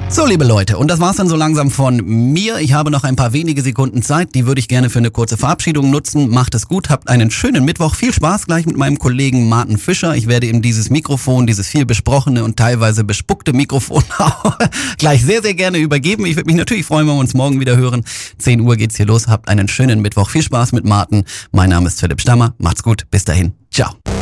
So, liebe Leute, und das war's dann so langsam von mir. Ich habe noch ein paar wenige Sekunden Zeit, die würde ich gerne für eine kurze Verabschiedung nutzen. Macht es gut, habt einen schönen Mittwoch. Viel Spaß gleich mit meinem Kollegen Martin Fischer. Ich werde ihm dieses Mikrofon, dieses viel besprochene und teilweise bespuckte Mikrofon gleich sehr, sehr gerne übergeben. Ich würde mich natürlich freuen, wenn wir uns morgen wieder hören. 10 Uhr geht's hier los. Habt einen schönen Mittwoch. Viel Spaß mit Martin. Mein Name ist Philipp Stammer. Macht's gut. Bis dahin. Ciao.